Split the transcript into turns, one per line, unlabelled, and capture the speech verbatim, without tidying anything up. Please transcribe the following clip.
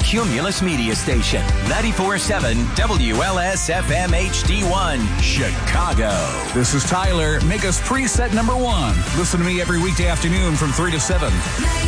Cumulus Media Station, ninety-four point seven W L S F M H D one, Chicago.
This is Tyler. Make us preset number one. Listen to me every weekday afternoon from three to seven.